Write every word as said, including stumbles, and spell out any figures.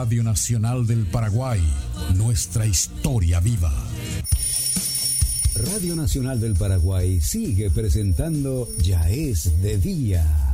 Radio Nacional del Paraguay, nuestra historia viva. Radio Nacional del Paraguay sigue presentando Ya es de día.